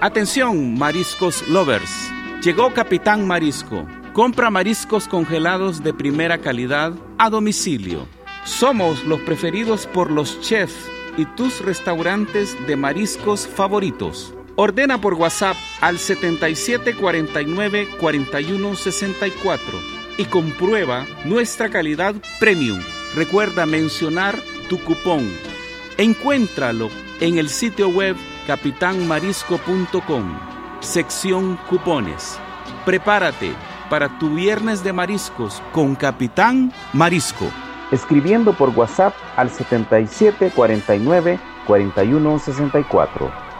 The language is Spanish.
Atención, mariscos lovers. Llegó Capitán Marisco. Compra mariscos congelados de primera calidad a domicilio. Somos los preferidos por los chefs y tus restaurantes de mariscos favoritos. Ordena por WhatsApp al 7749-4164 y comprueba nuestra calidad premium. Recuerda mencionar tu cupón. Encuéntralo en el sitio web capitanmarisco.com, sección cupones. Prepárate para tu viernes de mariscos con Capitán Marisco. Escribiendo por WhatsApp al 7749-4164.